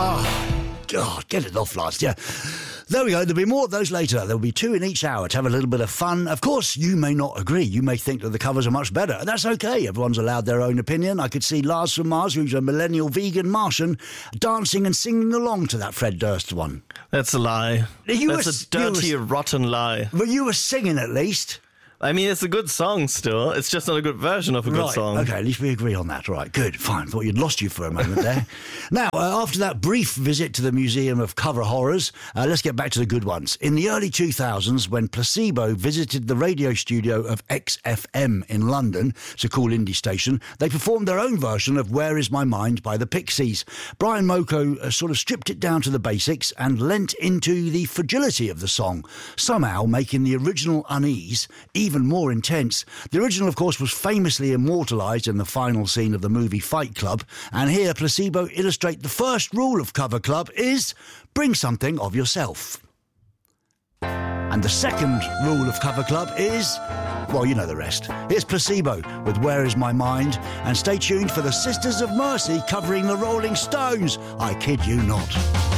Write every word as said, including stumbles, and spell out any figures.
Oh, God, get it off last year. There we go. There'll be more of those later. There'll be two in each hour to have a little bit of fun. Of course, you may not agree. You may think that the covers are much better. That's okay. Everyone's allowed their own opinion. I could see Lars from Mars, who's a millennial vegan Martian, dancing and singing along to that Fred Durst one. That's a lie. You That's were, a dirty, were, rotten lie. But you were singing at least. I mean, it's a good song still. It's just not a good version of a good right. song. Okay, at least we agree on that. Right, good, fine. Thought you'd lost you for a moment there. Now, uh, after that brief visit to the Museum of Cover Horrors, uh, let's get back to the good ones. In the early two thousands, when Placebo visited the radio studio of X F M in London, it's a cool indie station, they performed their own version of Where Is My Mind by the Pixies. Brian Moko uh, sort of stripped it down to the basics and lent into the fragility of the song, somehow making the original unease even more intense. The original, of course, was famously immortalised in the final scene of the movie Fight Club, and here Placebo illustrate the first rule of Cover Club is bring something of yourself. And the second rule of Cover Club is, well, you know the rest. Here's Placebo with Where Is My Mind, and stay tuned for the Sisters of Mercy covering the Rolling Stones. I kid you not.